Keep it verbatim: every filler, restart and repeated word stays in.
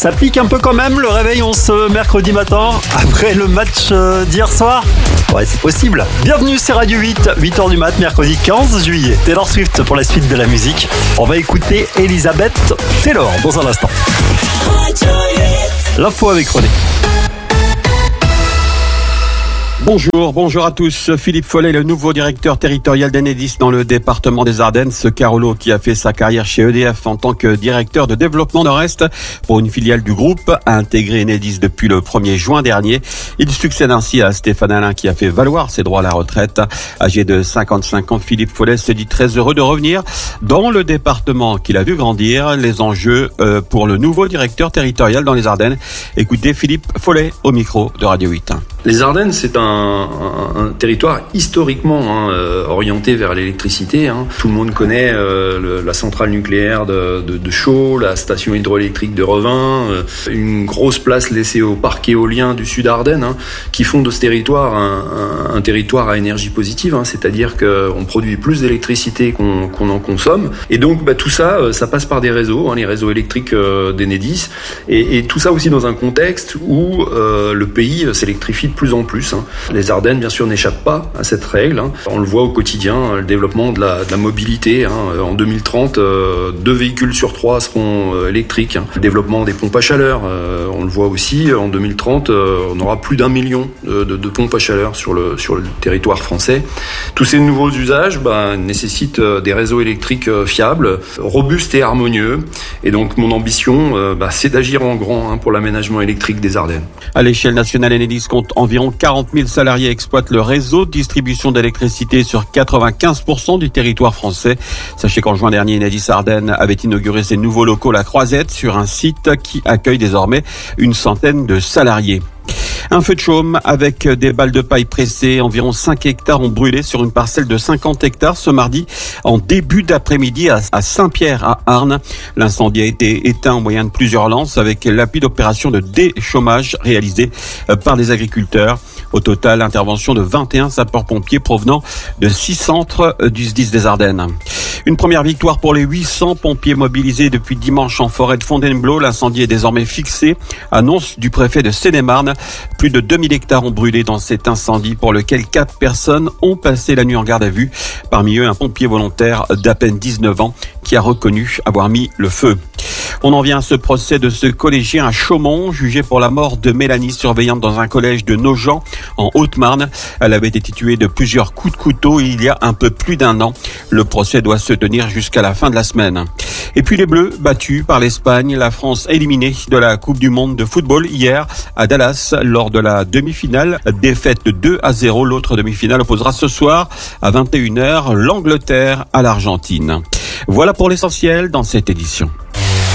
Ça pique un peu quand même le réveil on ce mercredi matin après le match d'hier soir. Ouais, c'est possible. Bienvenue, c'est Radio huit, huit heures du mat, mercredi quinze juillet. Taylor Swift pour la suite de la musique. On va écouter Elizabeth Taylor dans un instant. L'info avec René. Bonjour, bonjour à tous. Philippe Follet, le nouveau directeur territorial d'Enedis dans le département des Ardennes. Ce Carolo qui a fait sa carrière chez E D F en tant que directeur de développement Nord-Est pour une filiale du groupe, a intégré Enedis depuis le premier juin dernier. Il succède ainsi à Stéphane Alain qui a fait valoir ses droits à la retraite. Âgé de cinquante-cinq ans, Philippe Follet se dit très heureux de revenir dans le département qu'il a vu grandir. Les enjeux euh, pour le nouveau directeur territorial dans les Ardennes. Écoutez Philippe Follet au micro de Radio huit. Les Ardennes, c'est un, un, un territoire historiquement hein, euh, orienté vers l'électricité. Hein. Tout le monde connaît euh, le, la centrale nucléaire de, de, de Chaux, la station hydroélectrique de Revin, euh, une grosse place laissée au parc éolien du Sud Ardennes, hein, qui font de ce territoire un, un, un territoire à énergie positive, hein, c'est-à-dire qu'on produit plus d'électricité qu'on, qu'on en consomme. Et donc bah, tout ça, ça passe par des réseaux, hein, les réseaux électriques euh, d'Enedis, et, et tout ça aussi dans un contexte où euh, le pays s'électrifie de plus en plus. Hein. Les Ardennes, bien sûr, n'échappent pas à cette règle. Hein. On le voit au quotidien, le développement de la, de la mobilité. Hein. En deux mille trente, euh, deux véhicules sur trois seront euh, électriques. Hein. Le développement des pompes à chaleur, euh, on le voit aussi. En deux mille trente, euh, on aura plus d'un million de, de, de pompes à chaleur sur le, sur le territoire français. Tous ces nouveaux usages bah, nécessitent euh, des réseaux électriques euh, fiables, robustes et harmonieux. Et donc, mon ambition, euh, bah, c'est d'agir en grand hein, pour l'aménagement électrique des Ardennes. À l'échelle nationale, Enedis compte environ quarante mille salariés exploitent le réseau de distribution d'électricité sur quatre-vingt-quinze pour cent du territoire français. Sachez qu'en juin dernier, Enedis Ardennes avait inauguré ses nouveaux locaux La Croisette sur un site qui accueille désormais une centaine de salariés. Un feu de chaume avec des balles de paille pressées. Environ cinq hectares ont brûlé sur une parcelle de cinquante hectares ce mardi en début d'après-midi à Saint-Pierre à Arnes. L'incendie a été éteint au moyen de plusieurs lances avec l'appui d'opérations de déchômage réalisées par des agriculteurs. Au total, intervention de vingt et un sapeurs-pompiers provenant de six centres du S D I S des Ardennes. Une première victoire pour les huit cents pompiers mobilisés depuis dimanche en forêt de Fontainebleau. L'incendie est désormais fixé. Annonce du préfet de Seine-et-Marne. Plus de deux mille hectares ont brûlé dans cet incendie pour lequel quatre personnes ont passé la nuit en garde à vue. Parmi eux, un pompier volontaire d'à peine dix-neuf ans qui a reconnu avoir mis le feu. On en vient à ce procès de ce collégien à Chaumont, jugé pour la mort de Mélanie, surveillante dans un collège de Nogent, en Haute-Marne. Elle avait été tuée de plusieurs coups de couteau il y a un peu plus d'un an. Le procès doit se tenir jusqu'à la fin de la semaine. Et puis les Bleus, battus par l'Espagne, la France éliminée de la Coupe du Monde de football hier à Dallas lors de la demi-finale. Défaite de deux à zéro. L'autre demi-finale opposera ce soir à vingt et une heures l'Angleterre à l'Argentine. Voilà pour l'essentiel dans cette édition.